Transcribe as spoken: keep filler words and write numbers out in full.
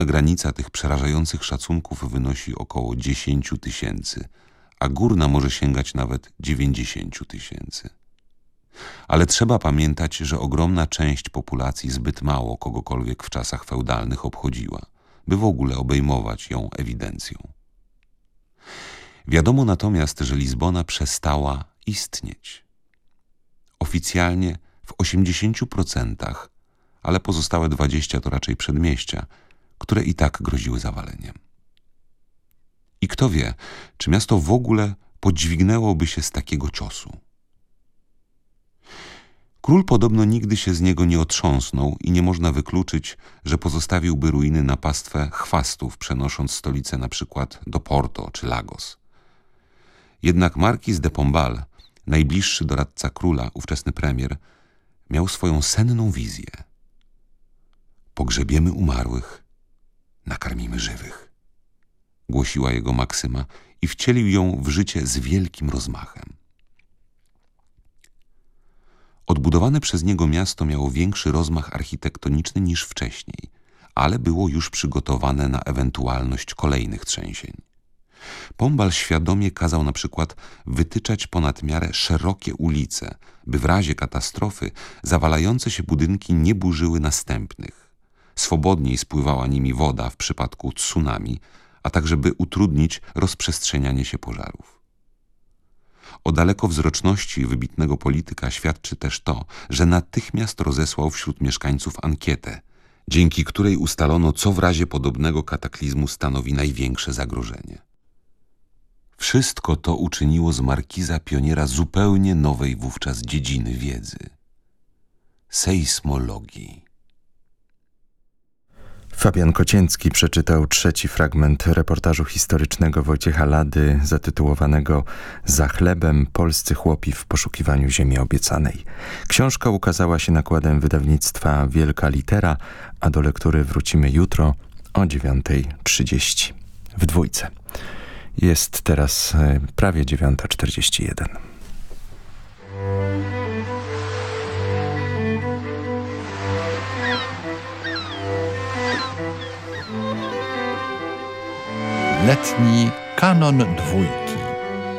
Granica tych przerażających szacunków wynosi około dziesięć tysięcy, a górna może sięgać nawet dziewięćdziesiąt tysięcy. Ale trzeba pamiętać, że ogromna część populacji zbyt mało kogokolwiek w czasach feudalnych obchodziła, by w ogóle obejmować ją ewidencją. Wiadomo natomiast, że Lizbona przestała istnieć. Oficjalnie w osiemdziesięciu procentach, ale pozostałe dwadzieścia procent to raczej przedmieścia, które i tak groziły zawaleniem. I kto wie, czy miasto w ogóle podźwignęłoby się z takiego ciosu. Król podobno nigdy się z niego nie otrząsnął i nie można wykluczyć, że pozostawiłby ruiny na pastwę chwastów, przenosząc stolicę na przykład do Porto czy Lagos. Jednak Markiz de Pombal, najbliższy doradca króla, ówczesny premier, miał swoją senną wizję. Pogrzebiemy umarłych, nakarmimy żywych. Głosiła jego maksyma i wcielił ją w życie z wielkim rozmachem. Odbudowane przez niego miasto miało większy rozmach architektoniczny niż wcześniej, ale było już przygotowane na ewentualność kolejnych trzęsień. Pombal świadomie kazał na przykład wytyczać ponad miarę szerokie ulice, by w razie katastrofy zawalające się budynki nie burzyły następnych. Swobodniej spływała nimi woda w przypadku tsunami, a także by utrudnić rozprzestrzenianie się pożarów. O dalekowzroczności wybitnego polityka świadczy też to, że natychmiast rozesłał wśród mieszkańców ankietę, dzięki której ustalono, co w razie podobnego kataklizmu stanowi największe zagrożenie. Wszystko to uczyniło z markiza pioniera zupełnie nowej wówczas dziedziny wiedzy – sejsmologii. Fabian Kocięcki przeczytał trzeci fragment reportażu historycznego Wojciecha Lady zatytułowanego „Za chlebem polscy chłopi w poszukiwaniu ziemi obiecanej”. Książka ukazała się nakładem wydawnictwa Wielka Litera, a do lektury wrócimy jutro o dziewiąta trzydzieści w dwójce. Jest teraz prawie dziewiąta czterdzieści jeden. Letni kanon dwójki.